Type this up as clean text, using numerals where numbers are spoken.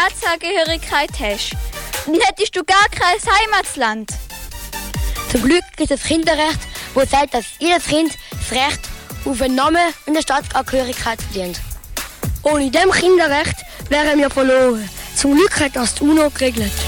Staatsangehörigkeit hast, dann hättest du gar kein Heimatland. Zum Glück gibt es das Kinderrecht, das sagt, dass jedes Kind das Recht auf einen Namen und eine Staatsangehörigkeit verdient. Ohne dem Kinderrecht wären wir verloren. Zum Glück hat das die UNO geregelt.